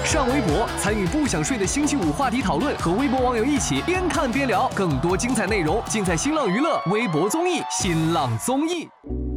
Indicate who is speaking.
Speaker 1: 上微博参与不想睡的星期五话题讨论，和微博网友一起边看边聊，更多精彩内容尽在新浪娱乐微博综艺新浪综艺。